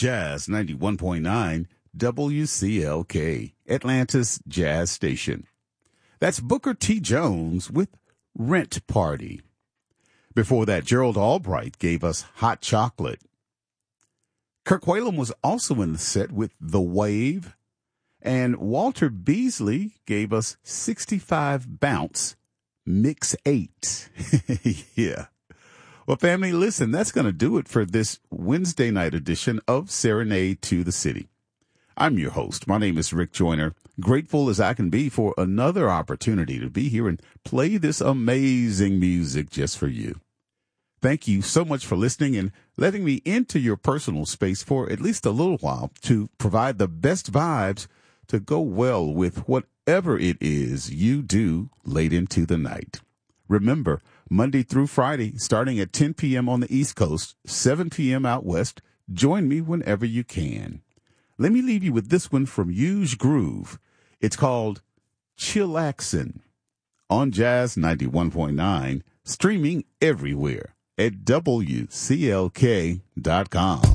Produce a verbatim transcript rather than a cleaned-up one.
Jazz ninety-one point nine W C L K, Atlanta's Jazz Station. That's Booker T. Jones with Rent Party. Before that, Gerald Albright gave us Hot Chocolate. Kirk Whalum was also in the set with The Wave. And Walter Beasley gave us sixty-five Bounce, Mix eight. Yeah. Well, family, listen, that's going to do it for this Wednesday night edition of Serenade to the City. I'm your host. My name is Rick Joyner. Grateful as I can be for another opportunity to be here and play this amazing music just for you. Thank you so much for listening and letting me into your personal space for at least a little while to provide the best vibes to go well with whatever it is you do late into the night. Remember, Monday through Friday, starting at ten p.m. on the East Coast, seven p.m. out West, join me whenever you can. Let me leave you with this one from Huge Groove. It's called Chillaxin' on Jazz ninety-one point nine, streaming everywhere at W C L K dot com.